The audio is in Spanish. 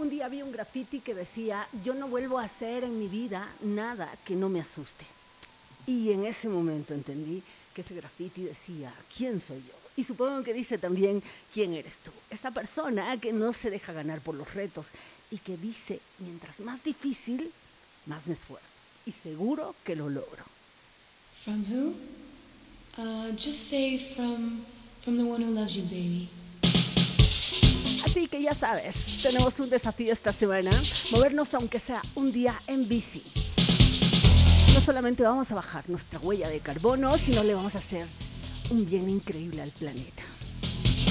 Un día vi un graffiti que decía, yo no vuelvo a hacer en mi vida nada que no me asuste. Y en ese momento entendí que ese graffiti decía, ¿quién soy yo? Y supongo que dice también, ¿quién eres tú? Esa persona que no se deja ganar por los retos y que dice, mientras más difícil, más me esfuerzo. Y seguro que lo logro. From who? Just say from the one who loves you, baby. Así que ya sabes, tenemos un desafío esta semana, movernos aunque sea un día en bici. No solamente vamos a bajar nuestra huella de carbono, sino le vamos a hacer un bien increíble al planeta.